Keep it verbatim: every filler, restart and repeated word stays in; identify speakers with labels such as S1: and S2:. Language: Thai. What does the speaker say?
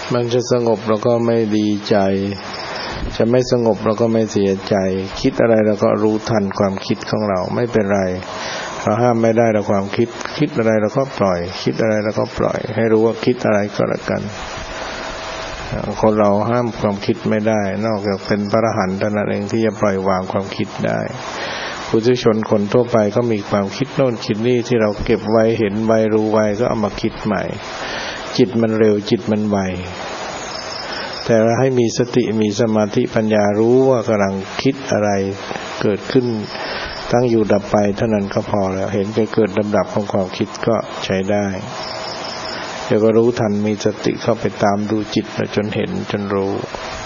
S1: มันจะสงบเราก็ไม่ดีใจจะไม่สงบเราก็ไม่เสียใจคิดอะไรเราก็รู้ทันความคิดของเราไม่เป็นไรเราห้ามไม่ได้เราความคิดคิดอะไรเราก็ปล่อยคิดอะไรเราก็ปล่อยให้รู้ว่าคิดอะไรก็แล้วกันคนเราห้ามความคิดไม่ได้นอกจากเป็นพระอรหันต์เท่านั้นเองที่จะปล่อยวางความคิดได้ปุถุชนคนทั่วไปก็มีความคิดโน่นคิดนี่ที่เราเก็บไว้เห็นไว้รู้ไว้ก็เอามาคิดใหม่จิตมันเร็วจิตมันไวแต่เราให้มีสติมีสมาธิปัญญารู้ว่ากำลังคิดอะไรเกิดขึ้นตั้งอยู่ดับไปเท่านั้นก็พอแล้วเห็นการเกิดดับๆของความคิดก็ใช้ได้เดี๋ยวก็รู้ทันมีสติเข้าไปตามดูจิตจนเห็นจนรู้